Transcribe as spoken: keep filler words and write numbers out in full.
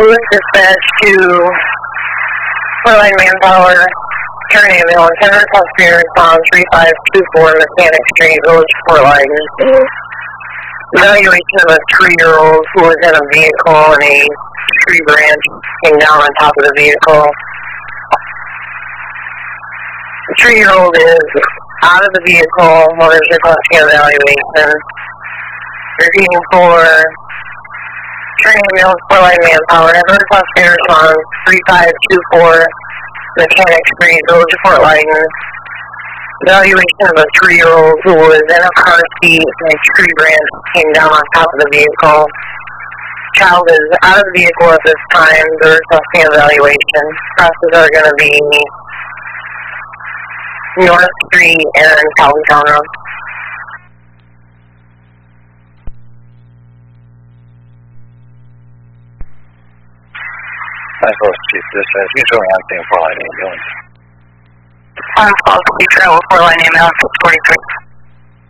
Police dispatch to Frontline Manpower, Turn Ambulance, Henry Custer, on three five two four Mechanic Street, Village, Fort Lyden. Evaluation of a three-year-old who was in a vehicle and a tree branch came down on top of the vehicle. The three-year-old is out of the vehicle while there's requesting evaluation. Repeating for Turn Ambulance, Fort Lyden Manpower, Henry Custer, on three five two four Mechanic Street, Village, Fort Lyden. Evaluation of a three-year-old who was in a car seat and a tree branch came down on top of the vehicle. Child is out of the vehicle at this time. They're requesting evaluation. Crosses are going to be North Street and Calvin Town Road. Nice Falls Chief Dispatch. You showing anything for Fort Lyden Ambulance? Nice Falls Chief Travel, Fort Lyden Ambulance, six forty-three.